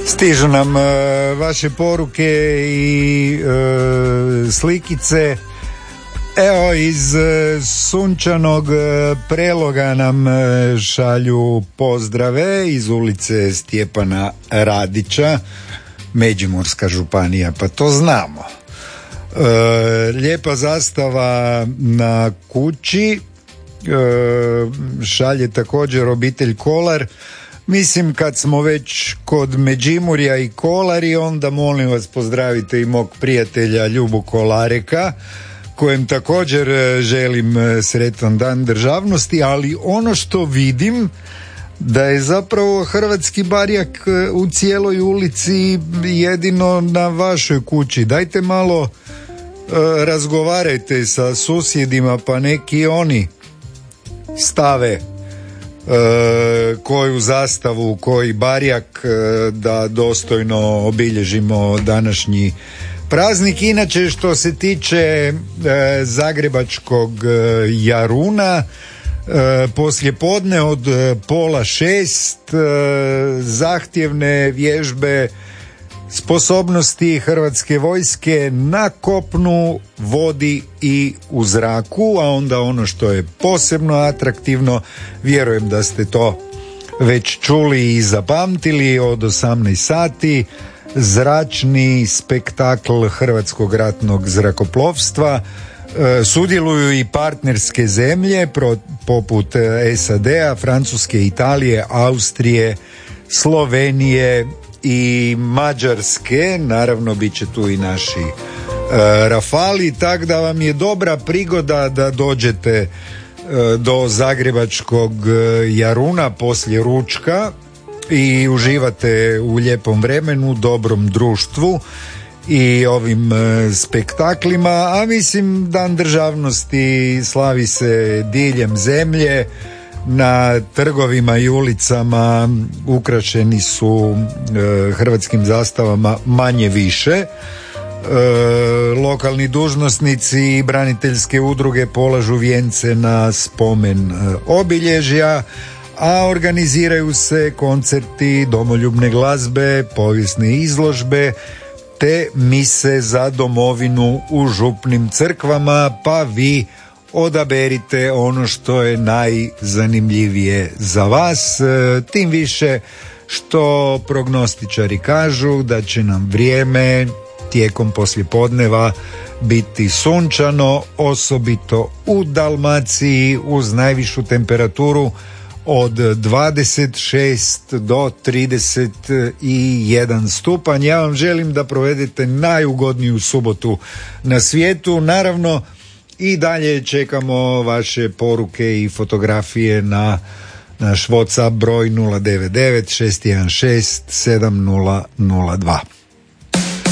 Stižu nam vaše poruke i slikice. Evo, iz sunčanog Preloga nam šalju pozdrave iz ulice Stjepana Radića, Međimurska županija, pa to znamo. Lijepa zastava na kući, šalje također obitelj Kolar. Mislim, kad smo već kod Međimurja i Kolari, onda molim vas pozdravite i mog prijatelja Ljubu Kolareka, kojem također želim sretan dan državnosti, ali ono što vidim da je zapravo hrvatski barjak u cijeloj ulici jedino na vašoj kući. Dajte malo razgovarajte sa susjedima, pa neki oni stave koju zastavu, koji barjak, da dostojno obilježimo današnji praznik. Inače, što se tiče zagrebačkog Jaruna, poslijepodne od 5:30 zahtjevne vježbe sposobnosti Hrvatske vojske na kopnu, vodi i u zraku, a onda ono što je posebno atraktivno, vjerujem da ste to već čuli i zapamtili, od 18 sati zračni spektakl Hrvatskog ratnog zrakoplovstva. Sudjeluju i partnerske zemlje poput SAD-a, Francuske, Italije, Austrije, Slovenije i Mađarske. Naravno, bit će tu i naši Rafali, tako da vam je dobra prigoda da dođete do zagrebačkog Jaruna poslije ručka i uživate u lijepom vremenu, dobrom društvu i ovim spektaklima. A mislim, Dan državnosti slavi se diljem zemlje. Na trgovima i ulicama ukrašeni su hrvatskim zastavama manje više. Lokalni dužnosnici i braniteljske udruge polažu vijence na spomen obilježja, a organiziraju se koncerti domoljubne glazbe, povijesne izložbe te mise za domovinu u župnim crkvama, pa vi odaberite ono što je najzanimljivije za vas, tim više što prognostičari kažu da će nam vrijeme tijekom poslijepodneva biti sunčano, osobito u Dalmaciji, uz najvišu temperaturu od 26 do 31 stupanj. Ja vam želim da provedete najugodniju subotu na svijetu. Naravno, i dalje čekamo vaše poruke i fotografije na naš WhatsApp broj 099 616 7002.